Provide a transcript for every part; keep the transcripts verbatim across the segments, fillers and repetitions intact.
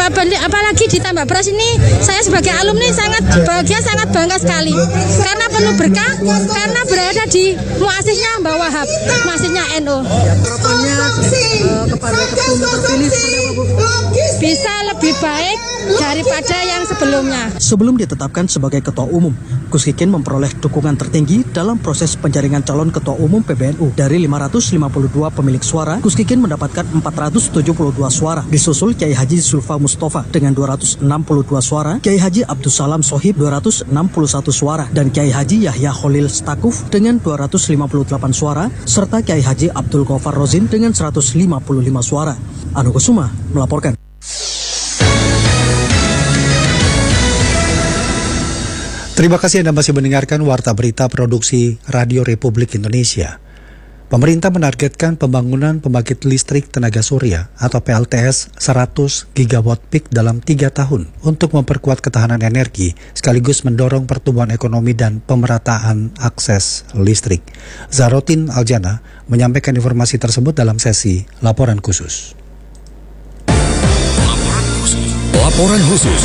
apalagi ditambah beras ini, saya sebagai alumni sangat bahagia, sangat bangga sekali karena penuh berkah, karena berada di muasisnya Mbak Wahab, muasisnya N U. Harapannya uh, kepada ketum terpilih seperti apa, Bu? Bisa lebih baik daripada yang sebelumnya. Sebelum ditetapkan sebagai ketua umum, Gus Kikin memperoleh dukungan tertinggi dalam proses penjaringan calon ketua umum P B N U. Dari lima ratus lima puluh dua pemilik suara, Gus Kikin mendapatkan empat ratus tujuh puluh dua suara. Disusul Kiai Haji Zulfa Mustafa dengan dua ratus enam puluh dua suara, Kiai Haji Abdus Salam Sohib dua ratus enam puluh satu suara, dan Kiai Haji Yahya Khalil Stakuf dengan dua ratus lima puluh delapan suara, serta Kiai Haji Abdul Ghaffar Rozin dengan seratus lima puluh lima suara. Anu Kusuma melaporkan. Terima kasih Anda masih mendengarkan Warta Berita Produksi Radio Republik Indonesia. Pemerintah menargetkan pembangunan pembangkit listrik tenaga surya atau P L T S seratus gigawatt peak dalam tiga tahun untuk memperkuat ketahanan energi sekaligus mendorong pertumbuhan ekonomi dan pemerataan akses listrik. Zarotin Aljana menyampaikan informasi tersebut dalam sesi Laporan Khusus. Laporan Khusus. Laporan Khusus.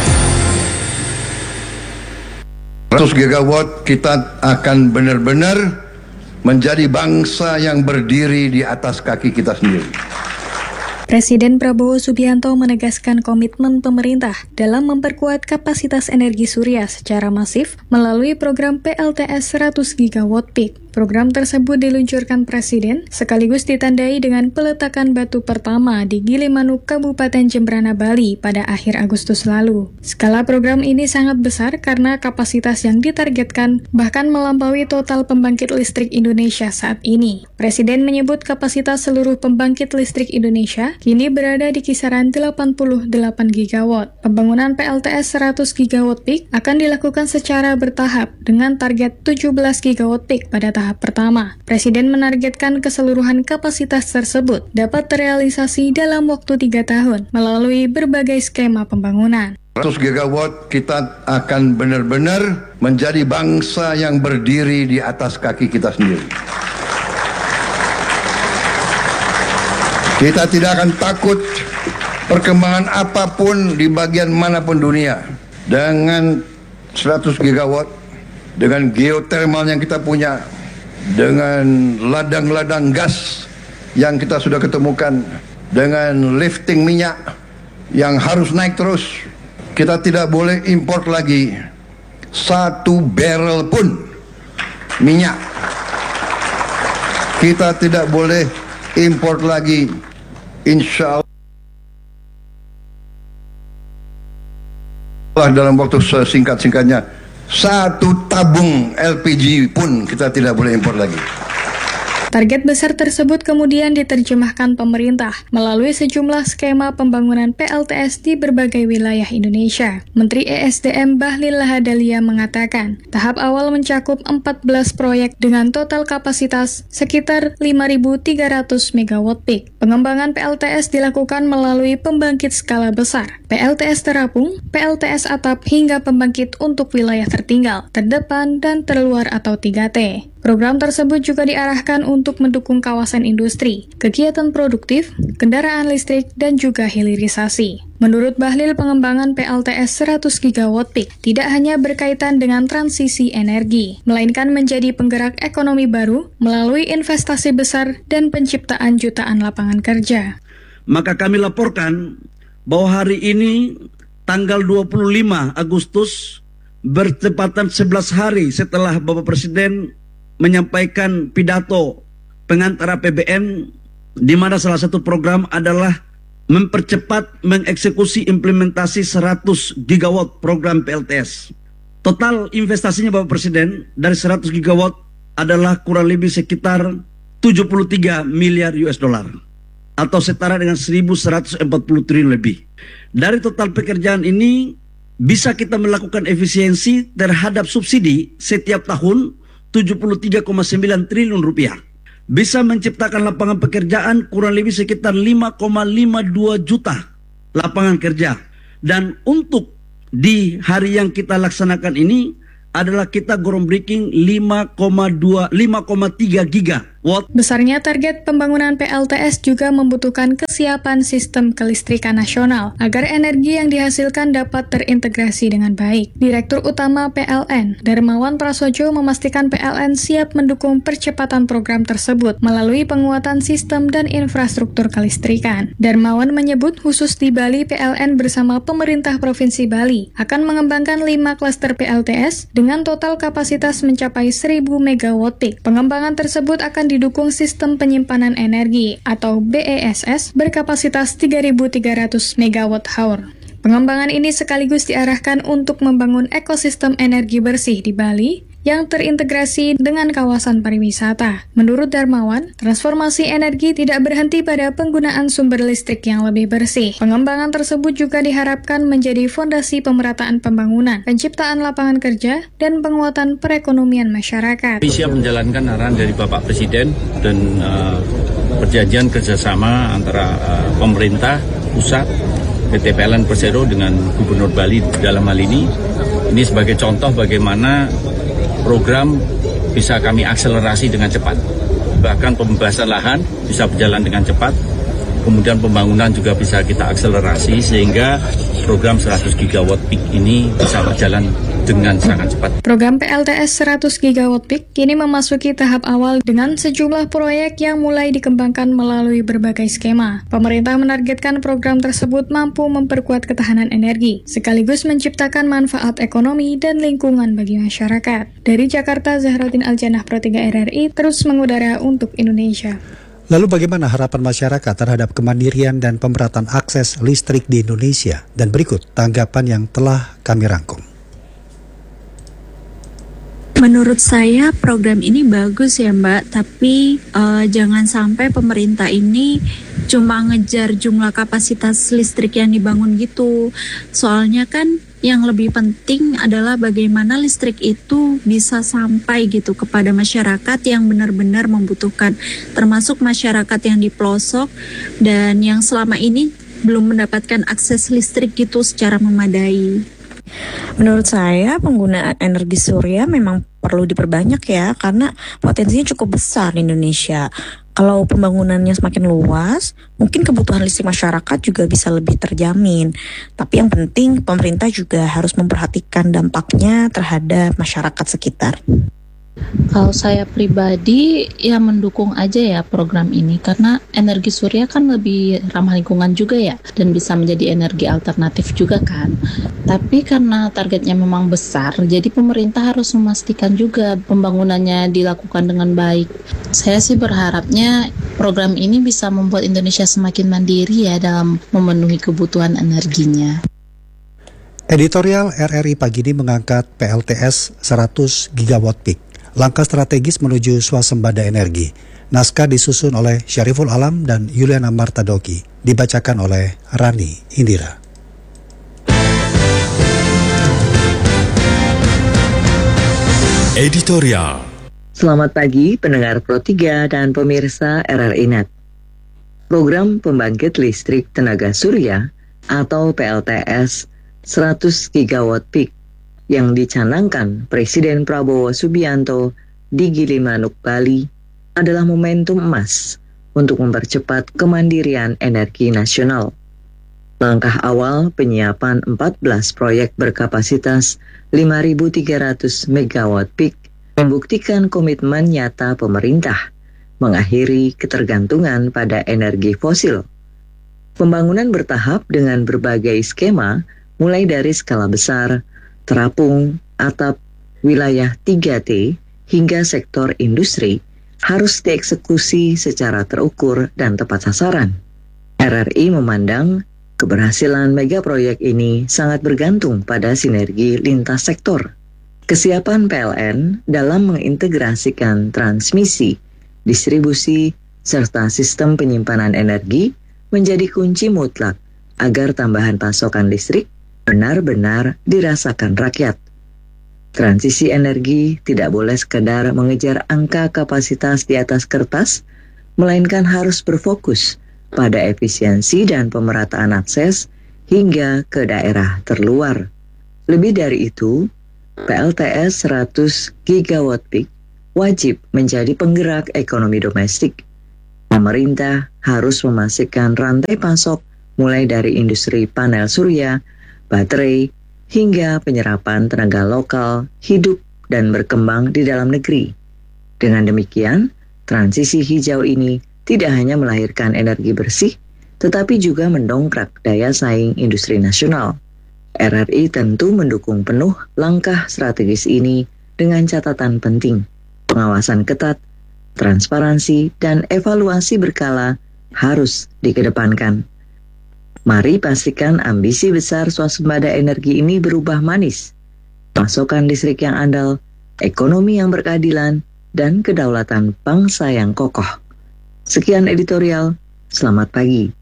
seratus gigawatt kita akan benar-benar menjadi bangsa yang berdiri di atas kaki kita sendiri. Presiden Prabowo Subianto menegaskan komitmen pemerintah dalam memperkuat kapasitas energi surya secara masif melalui program P L T S seratus gigawatt peak. Program tersebut diluncurkan Presiden sekaligus ditandai dengan peletakan batu pertama di Gilimanuk, Kabupaten Jembrana, Bali pada akhir Agustus lalu. Skala program ini sangat besar karena kapasitas yang ditargetkan bahkan melampaui total pembangkit listrik Indonesia saat ini. Presiden menyebut kapasitas seluruh pembangkit listrik Indonesia kini berada di kisaran delapan puluh delapan gigawatt. Pembangunan P L T S seratus gigawatt peak akan dilakukan secara bertahap dengan target tujuh belas gigawatt peak pada tahap pertama. Presiden menargetkan keseluruhan kapasitas tersebut dapat terrealisasi dalam waktu tiga tahun melalui berbagai skema pembangunan. seratus gigawatt kita akan benar-benar menjadi bangsa yang berdiri di atas kaki kita sendiri. Kita tidak akan takut perkembangan apapun di bagian manapun dunia. Dengan seratus gigawatt, dengan geothermal yang kita punya, dengan ladang-ladang gas yang kita sudah ketemukan, dengan lifting minyak yang harus naik terus, kita tidak boleh import lagi satu barrel pun minyak. Kita tidak boleh import lagi, insya Allah dalam waktu sesingkat-singkatnya, satu tabung L P G pun kita tidak boleh impor lagi. Target besar tersebut kemudian diterjemahkan pemerintah melalui sejumlah skema pembangunan P L T S di berbagai wilayah Indonesia. Menteri E S D M Bahlil Lahadalia mengatakan, tahap awal mencakup empat belas proyek dengan total kapasitas sekitar lima ribu tiga ratus megawatt peak. Pengembangan P L T S dilakukan melalui pembangkit skala besar, P L T S terapung, P L T S atap hingga pembangkit untuk wilayah tertinggal, terdepan, dan terluar atau tiga T. Program tersebut juga diarahkan untuk mendukung kawasan industri, kegiatan produktif, kendaraan listrik, dan juga hilirisasi. Menurut Bahlil, pengembangan P L T S seratus gigawatt peak tidak hanya berkaitan dengan transisi energi, melainkan menjadi penggerak ekonomi baru melalui investasi besar dan penciptaan jutaan lapangan kerja. Maka kami laporkan bahwa hari ini tanggal dua puluh lima Agustus bertepatan sebelas hari setelah Bapak Presiden menyampaikan pidato pengantar A P B N, di mana salah satu program adalah mempercepat mengeksekusi implementasi seratus gigawatt program P L T S. Total investasinya Bapak Presiden dari seratus gigawatt adalah kurang lebih sekitar tujuh puluh tiga miliar U S dollar atau setara dengan seribu seratus empat puluh triliun lebih. Dari total pekerjaan ini bisa kita melakukan efisiensi terhadap subsidi setiap tahun tujuh puluh tiga koma sembilan triliun rupiah. Bisa menciptakan lapangan pekerjaan kurang lebih sekitar lima koma lima dua juta lapangan kerja. Dan untuk di hari yang kita laksanakan ini adalah kita groundbreaking lima koma tiga giga watt. Besarnya target pembangunan P L T S juga membutuhkan kesiapan sistem kelistrikan nasional agar energi yang dihasilkan dapat terintegrasi dengan baik. Direktur Utama P L N, Darmawan Prasojo, memastikan P L N siap mendukung percepatan program tersebut melalui penguatan sistem dan infrastruktur kelistrikan. Darmawan menyebut khusus di Bali, P L N bersama pemerintah Provinsi Bali akan mengembangkan lima klaster P L T S dengan total kapasitas mencapai seribu megawatt peak. Pengembangan tersebut akan didukung sistem penyimpanan energi atau B E S S berkapasitas tiga ribu tiga ratus megawatt hour. Pengembangan ini sekaligus diarahkan untuk membangun ekosistem energi bersih di Bali yang terintegrasi dengan kawasan pariwisata. Menurut Darmawan, transformasi energi tidak berhenti pada penggunaan sumber listrik yang lebih bersih. Pengembangan tersebut juga diharapkan menjadi fondasi pemerataan pembangunan, penciptaan lapangan kerja, dan penguatan perekonomian masyarakat. Siap menjalankan arahan dari Bapak Presiden dan uh, perjanjian kerjasama antara uh, pemerintah pusat, P T P L N Persero dengan Gubernur Bali dalam hal ini. Ini sebagai contoh bagaimana program bisa kami akselerasi dengan cepat. Bahkan pembebasan lahan bisa berjalan dengan cepat. Kemudian pembangunan juga bisa kita akselerasi sehingga program seratus gigawatt peak ini bisa berjalan dengan sangat cepat. Program P L T S seratus gigawatt peak kini memasuki tahap awal dengan sejumlah proyek yang mulai dikembangkan melalui berbagai skema. Pemerintah menargetkan program tersebut mampu memperkuat ketahanan energi, sekaligus menciptakan manfaat ekonomi dan lingkungan bagi masyarakat. Dari Jakarta, Zahraudin Aljanah, Pro tiga R R I, terus mengudara untuk Indonesia. Lalu bagaimana harapan masyarakat terhadap kemandirian dan pemerataan akses listrik di Indonesia? Dan berikut tanggapan yang telah kami rangkum. Menurut saya program ini bagus ya Mbak, tapi uh, jangan sampai pemerintah ini cuma ngejar jumlah kapasitas listrik yang dibangun gitu. Soalnya kan yang lebih penting adalah bagaimana listrik itu bisa sampai gitu kepada masyarakat yang benar-benar membutuhkan, termasuk masyarakat yang di pelosok dan yang selama ini belum mendapatkan akses listrik gitu secara memadai. Menurut saya penggunaan energi surya memang perlu diperbanyak ya, karena potensinya cukup besar di Indonesia. Kalau pembangunannya semakin luas, mungkin kebutuhan listrik masyarakat juga bisa lebih terjamin. Tapi yang penting pemerintah juga harus memperhatikan dampaknya terhadap masyarakat sekitar. Kalau saya pribadi ya mendukung aja ya program ini, karena energi surya kan lebih ramah lingkungan juga ya, dan bisa menjadi energi alternatif juga kan. Tapi karena targetnya memang besar, jadi pemerintah harus memastikan juga pembangunannya dilakukan dengan baik. Saya sih berharapnya program ini bisa membuat Indonesia semakin mandiri ya dalam memenuhi kebutuhan energinya. Editorial R R I pagi ini mengangkat P L T S seratus gigawatt peak, langkah strategis menuju swasembada energi. Naskah disusun oleh Syariful Alam dan Yuliana Martadoki, dibacakan oleh Rani Indira. Editorial. Selamat pagi pendengar Pro tiga dan pemirsa R R I Net. Program pembangkit listrik tenaga surya atau P L T S seratus gigawatt peak yang dicanangkan Presiden Prabowo Subianto di Gili Manuk, Bali adalah momentum emas untuk mempercepat kemandirian energi nasional. Langkah awal penyiapan empat belas proyek berkapasitas lima ribu tiga ratus megawatt peak membuktikan komitmen nyata pemerintah mengakhiri ketergantungan pada energi fosil. Pembangunan bertahap dengan berbagai skema mulai dari skala besar, terapung, atap, wilayah tiga T, hingga sektor industri harus dieksekusi secara terukur dan tepat sasaran. R R I memandang keberhasilan megaproyek ini sangat bergantung pada sinergi lintas sektor. Kesiapan P L N dalam mengintegrasikan transmisi, distribusi, serta sistem penyimpanan energi menjadi kunci mutlak agar tambahan pasokan listrik benar-benar dirasakan rakyat. Transisi energi tidak boleh sekedar mengejar angka kapasitas di atas kertas, melainkan harus berfokus pada efisiensi dan pemerataan akses hingga ke daerah terluar. Lebih dari itu, P L T S seratus gigawatt peak wajib menjadi penggerak ekonomi domestik. Pemerintah harus memastikan rantai pasok mulai dari industri panel surya, baterai, hingga penyerapan tenaga lokal hidup dan berkembang di dalam negeri. Dengan demikian, transisi hijau ini tidak hanya melahirkan energi bersih, tetapi juga mendongkrak daya saing industri nasional. R R I tentu mendukung penuh langkah strategis ini dengan catatan penting. Pengawasan ketat, transparansi, dan evaluasi berkala harus dikedepankan. Mari pastikan ambisi besar swasembada energi ini berubah manis. Pasokan listrik yang andal, ekonomi yang berkeadilan, dan kedaulatan bangsa yang kokoh. Sekian editorial, selamat pagi.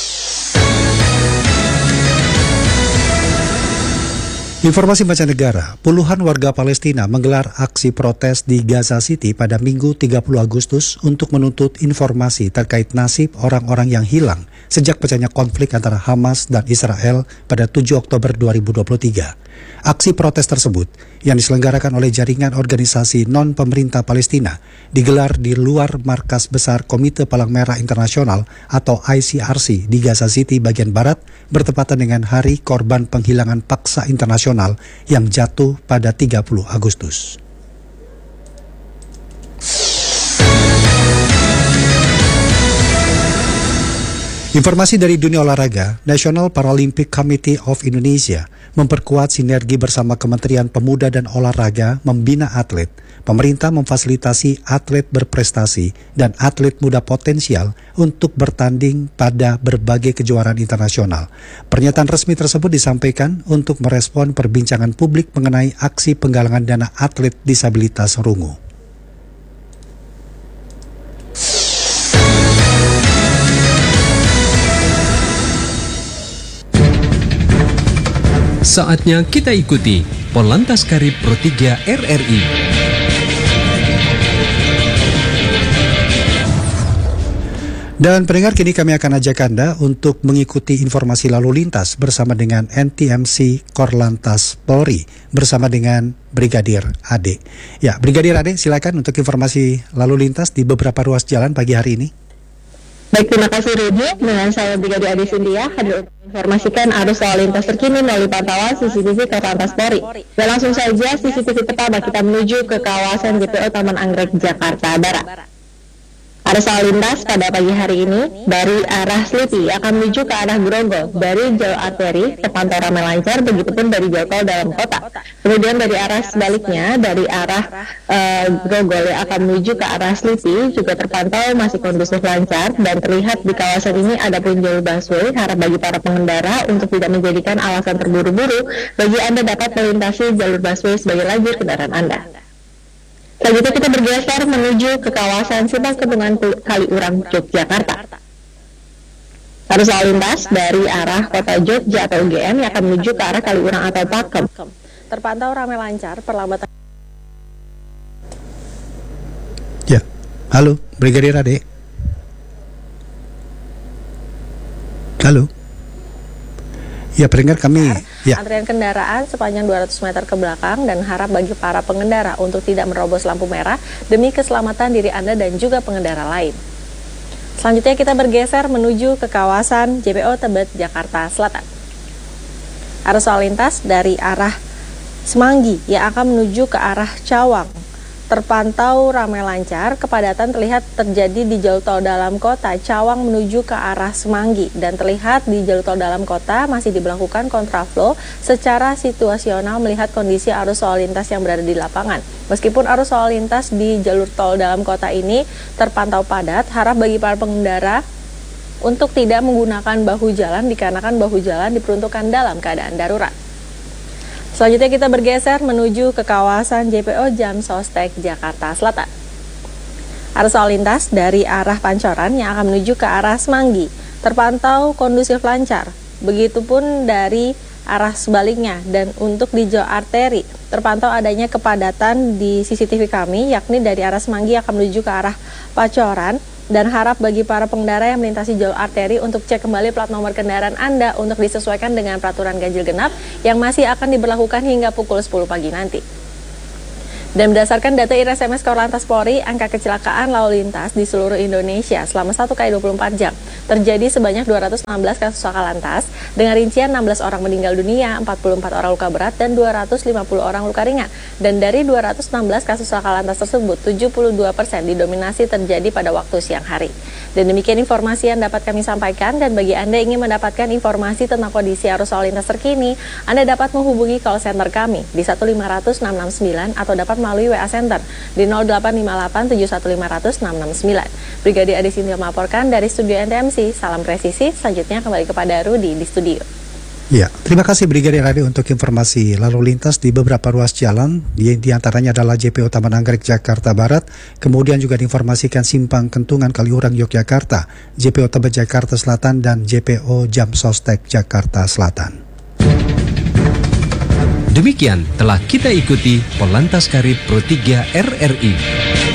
Informasi mancanegara, puluhan warga Palestina menggelar aksi protes di Gaza City pada Minggu tiga puluh Agustus untuk menuntut informasi terkait nasib orang-orang yang hilang sejak pecahnya konflik antara Hamas dan Israel pada tujuh Oktober dua ribu dua puluh tiga. Aksi protes tersebut yang diselenggarakan oleh jaringan organisasi non-pemerintah Palestina digelar di luar markas besar Komite Palang Merah Internasional atau I C R C di Gaza City bagian barat bertepatan dengan Hari Korban Penghilangan Paksa Internasional yang jatuh pada tiga puluh Agustus. Informasi dari dunia olahraga, National Paralympic Committee of Indonesia memperkuat sinergi bersama Kementerian Pemuda dan Olahraga membina atlet. Pemerintah memfasilitasi atlet berprestasi dan atlet muda potensial untuk bertanding pada berbagai kejuaraan internasional. Pernyataan resmi tersebut disampaikan untuk merespon perbincangan publik mengenai aksi penggalangan dana atlet disabilitas rungu. Saatnya kita ikuti Polantas Karib Pro tiga R R I. Dan pendengar, kini kami akan ajak Anda untuk mengikuti informasi lalu lintas bersama dengan N T M C Korlantas Polri bersama dengan Brigadir Ade. Ya, Brigadir Ade, silakan untuk informasi lalu lintas di beberapa ruas jalan pagi hari ini. Baik, terima kasih Rudi. Dengan saya Brigadir Ade Sindia hadir untuk menginformasikan arus lalu lintas terkini melalui pantauan C C T V Korlantas Polri. Dan langsung saja C C T V pertama kita menuju ke kawasan J P O Taman Anggrek, Jakarta Barat. Arus lalu lintas pada pagi hari ini dari arah Slipi akan menuju ke arah Grogol dari jalur arteri terpantau ramai lancar, begitupun dari jalur tol dalam kota. Kemudian dari arah sebaliknya dari arah uh, Grogol yang akan menuju ke arah Slipi juga terpantau masih kondusif lancar dan terlihat di kawasan ini ada pun jalur busway. Harap bagi para pengendara untuk tidak menjadikan alasan terburu-buru bagi Anda dapat melintasi jalur busway sebagai lajur kendaraan Anda. Selanjutnya kita bergeser menuju ke kawasan Simpang Kedungan Kaliurang, Yogyakarta. Arus lalu lintas dari arah kota Jogja atau U G M yang akan menuju ke arah Kaliurang atau Pakem terpantau ramai lancar. Perlambatan. Ya, halo, Brigadir Ade. Halo. Ya, pendengar kami. Ya. Antrian kendaraan sepanjang dua ratus meter ke belakang dan harap bagi para pengendara untuk tidak menerobos lampu merah demi keselamatan diri Anda dan juga pengendara lain. Selanjutnya kita bergeser menuju ke kawasan J P O Tebet, Jakarta Selatan. Arus lalu lintas dari arah Semanggi yang akan menuju ke arah Cawang terpantau ramai lancar. Kepadatan terlihat terjadi di jalur tol dalam kota Cawang menuju ke arah Semanggi, dan terlihat di jalur tol dalam kota masih diberlakukan kontraflow secara situasional melihat kondisi arus lalu lintas yang berada di lapangan. Meskipun arus lalu lintas di jalur tol dalam kota ini terpantau padat, harap bagi para pengendara untuk tidak menggunakan bahu jalan dikarenakan bahu jalan diperuntukkan dalam keadaan darurat. Selanjutnya kita bergeser menuju ke kawasan J P O Jam Sostek, Jakarta Selatan. Arus lalu lintas dari arah Pancoran yang akan menuju ke arah Semanggi terpantau kondusif lancar. Begitupun dari arah sebaliknya, dan untuk di jalur arteri terpantau adanya kepadatan di C C T V kami, yakni dari arah Semanggi akan menuju ke arah Pancoran. Dan harap bagi para pengendara yang melintasi jalur arteri untuk cek kembali plat nomor kendaraan Anda untuk disesuaikan dengan peraturan ganjil genap yang masih akan diberlakukan hingga pukul sepuluh pagi nanti. Dan berdasarkan data I R S M S Korlantas Polri, angka kecelakaan lalu lintas di seluruh Indonesia selama satu kali dua puluh empat jam terjadi sebanyak dua ratus enam belas kasus laka lantas, dengan rincian enam belas orang meninggal dunia, empat puluh empat orang luka berat, dan dua ratus lima puluh orang luka ringan. Dan dari dua ratus enam belas kasus laka lantas tersebut, tujuh puluh dua persen didominasi terjadi pada waktu siang hari. Dan demikian informasi yang dapat kami sampaikan, dan bagi Anda yang ingin mendapatkan informasi tentang kondisi arus lalu lintas terkini, Anda dapat menghubungi call center kami di satu lima nol nol enam enam sembilan atau dapat melalui W A Center di nol delapan lima delapan tujuh satu lima nol nol enam enam sembilan. Brigadir Adi Sintia melaporkan dari studio N T M C. Salam presisi. Selanjutnya kembali kepada Rudi di studio. Ya, terima kasih Brigadir Adi untuk informasi lalu lintas di beberapa ruas jalan, di, di antaranya adalah J P O Taman Anggrek Jakarta Barat, kemudian juga diinformasikan Simpang Kentungan Kaliurang Yogyakarta, J P O Tebet Jakarta Selatan, dan J P O Jam Sostek Jakarta Selatan. Demikian telah kita ikuti Polantas Karib Pro tiga R R I.